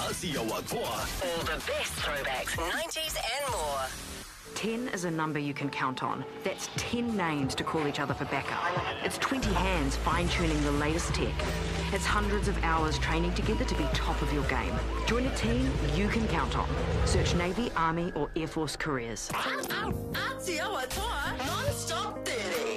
Asiawa Toa. All the best throwbacks, 90s and more. 10 is a number you can count on. That's 10 names to call each other for backup. It's 20 hands fine-tuning the latest tech. It's hundreds of hours training together to be top of your game. Join a team you can count on. Search Navy, Army or Air Force careers. Asiawa Toa, non-stop 30.